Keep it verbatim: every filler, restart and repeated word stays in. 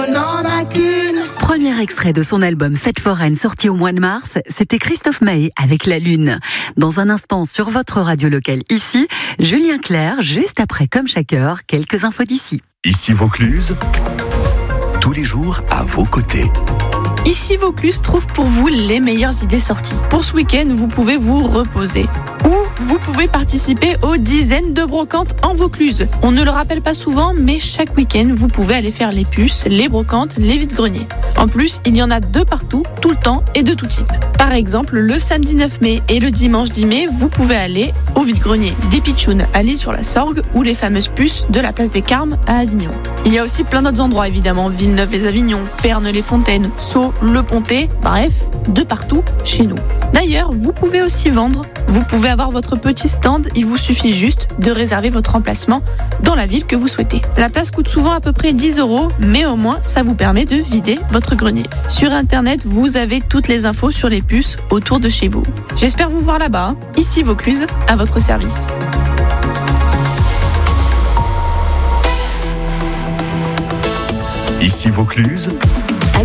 Premier extrait de son album Fête foraine sorti au mois de mars, c'était Christophe Maé avec La Lune. Dans un instant sur votre radio locale ici, Julien Clerc, juste après Comme chaque heure, quelques infos d'ici. Ici Vaucluse, tous les jours à vos côtés. Ici Vaucluse trouve pour vous les meilleures idées sorties. Pour ce week-end, vous pouvez vous reposer. Ou vous pouvez participer aux dizaines de brocantes en Vaucluse. On ne le rappelle pas souvent, mais chaque week-end, vous pouvez aller faire les puces, les brocantes, les vide-greniers. En plus, il y en a deux partout, tout le temps et de tout type. Par exemple, le samedi neuf mai et le dimanche dix mai, vous pouvez aller au vide-grenier des Pitchounes à l'Île-sur-la-Sorgue ou les fameuses puces de la place des Carmes à Avignon. Il y a aussi plein d'autres endroits évidemment, Villeneuve-les-Avignon, Pernes-les-Fontaines, Sceaux, Le Pontet, bref, de partout chez nous. D'ailleurs, vous pouvez aussi vendre. Vous pouvez avoir votre petit stand, il vous suffit juste de réserver votre emplacement dans la ville que vous souhaitez. La place coûte souvent à peu près dix euros, mais au moins ça vous permet de vider votre grenier. Sur internet, vous avez toutes les infos sur les puces autour de chez vous. J'espère vous voir là-bas, hein. Ici Vaucluse, à votre service. Ici Vaucluse,